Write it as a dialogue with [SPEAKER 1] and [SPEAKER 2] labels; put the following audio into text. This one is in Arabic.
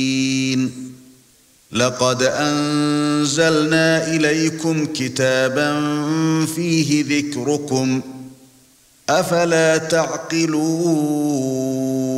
[SPEAKER 1] لقد أنزلنا إليكم كتابا فيه ذكركم أفلا تعقلون